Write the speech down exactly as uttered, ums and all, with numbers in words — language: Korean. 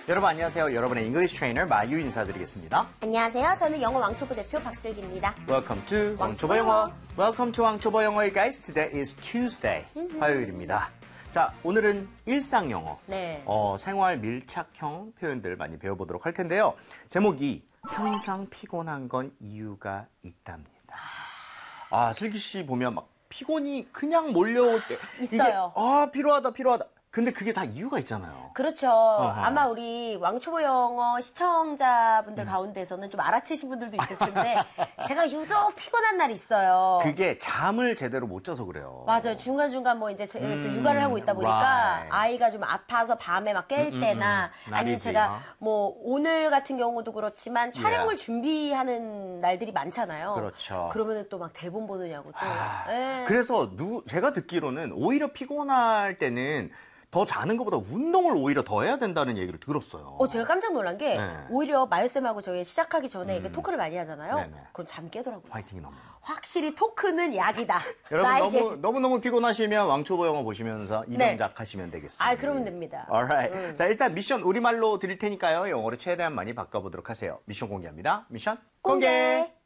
여러분 안녕하세요. 여러분의 잉글리시 트레이너 마유 인사드리겠습니다. 안녕하세요. 저는 영어 왕초보 대표 박슬기입니다. Welcome to 왕초보 영어. Welcome to 왕초보 영어의 guys. Today is Tuesday. 화요일입니다. 자, 오늘은 일상 영어. 네. 어, 생활 밀착형 표현들 많이 배워보도록 할 텐데요. 제목이 항상 피곤한 건 이유가 있답니다. 아, 슬기 씨 보면 막 피곤이 그냥 몰려올 때 있어요. 이게, 아, 필요하다, 필요하다. 근데 그게 다 이유가 있잖아요. 그렇죠. 어허. 아마 우리 왕초보 영어 시청자분들 음. 가운데서는 좀 알아채신 분들도 있을 텐데 제가 유독 피곤한 날이 있어요. 그게 잠을 제대로 못 자서 그래요. 맞아요. 중간중간 뭐 이제 저희가 음, 또 육아를 하고 있다 보니까 right. 아이가 좀 아파서 밤에 막 깰 음, 때나 음, 음. 아니면 제가 뭐 오늘 같은 경우도 그렇지만 촬영을 yeah. 준비하는 날들이 많잖아요. 그렇죠. 그러면 또 막 대본 보느냐고 또. 아, 예. 그래서 누, 제가 듣기로는 오히려 피곤할 때는 더 자는 것보다 운동을 오히려 더 해야 된다는 얘기를 들었어요. 어, 제가 깜짝 놀란 게 네. 오히려 마유쌤하고 저희 시작하기 전에 음. 토크를 많이 하잖아요. 네네. 그럼 잠 깨더라고요. 화이팅이 너무. 확실히 토크는 약이다. 여러분 나에게. 너무, 너무너무 피곤하시면 왕초보 영어 보시면서 이병작 네. 하시면 되겠습니다. 아, 그러면 됩니다. Alright. 음. 자, 일단 미션 우리말로 드릴 테니까요. 영어로 최대한 많이 바꿔보도록 하세요. 미션 공개합니다. 미션 공개! 공개.